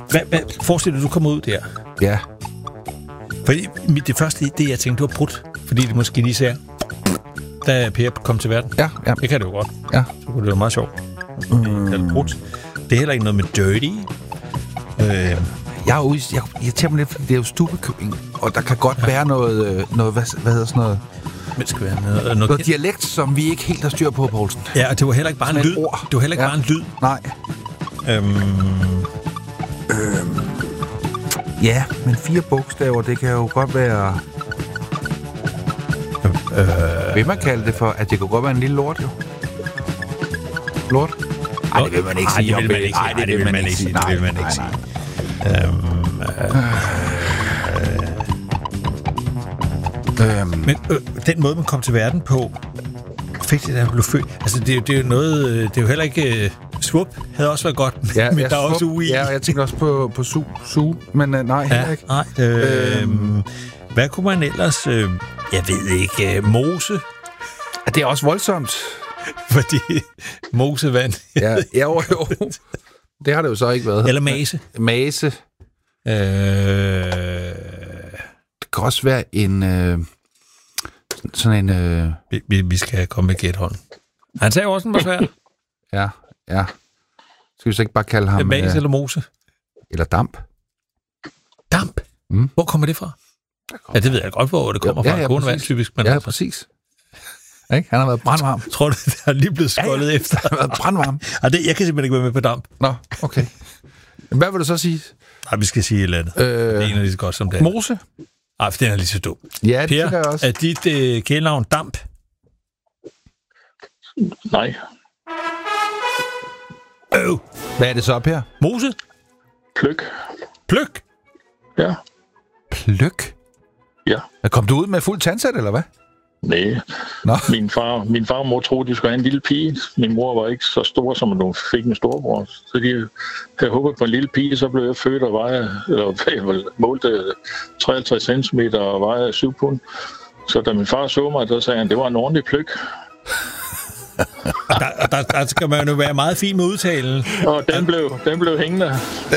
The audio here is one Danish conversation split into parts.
Forestil dig, du kommer ud der. Ja. Fordi det første, det jeg tænkte, du har brudt. Fordi det måske lige ser, da Per kom til verden. Ja. Det kan det jo godt. Ja. Så kunne det være meget sjovt. Det er brudt. Det er heller ikke noget med dirty. Jeg irriterer mig lidt, fordi det er jo stubbekøbing, og der kan godt være noget hvad hedder sådan noget? Det skal være noget dialekt, som vi ikke helt har styr på, Poulsen. Ja, og det var heller ikke bare en lyd. Det var heller ikke bare en lyd. Nej. Ja, men 4 bogstaver, det kan jo godt være... Vil man kalde det for, at det kan godt være en lille lort, jo? Lort? Nej, det vil man ikke sige. Nej, det vil man ikke sige. Det vil man ikke sige. Men den måde, man kom til verden på, fik det der blev født. Altså, det er jo noget... Det er jo heller ikke... Swoop havde også været godt, men der er også ui. Ja, og jeg tænker også på su, men nej, heller ikke. Nej, hvad kunne man ellers... jeg ved ikke... Mose? Det er også voldsomt. Fordi mosevand... jo. Det har det jo så ikke været. Eller mase. Mase. Det kan også være en... sådan en... Vi skal komme med gæthånd. Han sagde også, den var svær. Ja. Skal vi så ikke bare kalde ham... Mase eller mose? Eller damp. Damp? Hvor kommer det fra? Ja, det ved jeg godt, hvor det kommer fra. Kornvand, typisk. Men præcis. Ikke? Han har været brandvarm. Tror du, det er lige blevet skoldet efter? Han har været brandvarm. Jeg kan simpelthen ikke være med på damp. Nå, okay. Hvad vil du så sige? Nej, vi skal sige et eller andet. Det er en af lige så godt som det. Mose? Nej, for den er lige så dum. Ja, det Per, tænker jeg også. Er dit kælenavn Damp? Nej. Hvad er det så, Per? Mose? Pløk? Ja. Pløk? Ja. Kom du ud med fuld tandsæt, eller hvad? Nej. Nå. Min far og mor troede, de skulle have en lille pige. Min mor var ikke så stor, som hun fik en storbror. Så de havde håbet på en lille pige, så blev jeg født og målte 53 cm og vejede 7 pund. Så da min far så mig, der sagde han, det var en ordentlig pløk. Der skal man jo være meget fin med udtalen. Og den blev hængende.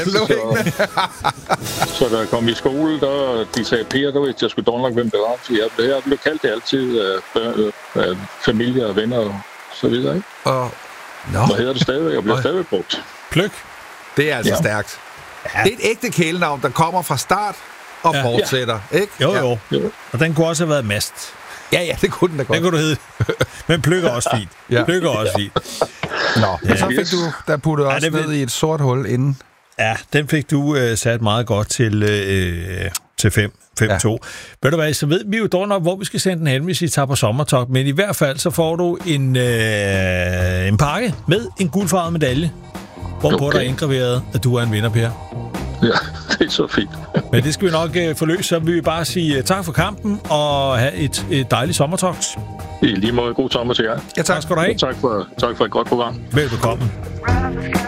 Så da jeg kom i skole, de sagde, Per, der jeg skulle dog nok, hvem det var. Så jeg blev kaldt det altid af familie og venner og så videre. Ikke? Hvad hedder det stadigvæk? Jeg bliver stadigvæk brugt. Pløk. Det er altså stærkt. Ja. Det er et ægte kælenavn, der kommer fra start og fortsætter, ikke? Jo. Og den kunne også have været Mast. Ja, det kunne den da godt. Den kunne du hedde. Men Pløk er også fint. Ja. Pløk er også fint. Nå, så fik du der puttet også ned i et sort hul inden. Ja, den fik du sat meget godt til 5-2. Ved du hvad, så ved vi jo dog nok, hvor vi skal sende den hen, hvis I tager på sommertog. Men i hvert fald, så får du en pakke med en guldfarvet medalje, hvorpå der er indgraveret, at du er en vinder, Per. Ja, det er så fint. Men det skal vi nok forløse, så vil vi bare sige tak for kampen, og have et dejligt sommertogt. I lige måde god sommer til jer. Ja, tak skal du have. Tak for et godt program. Velbekomme.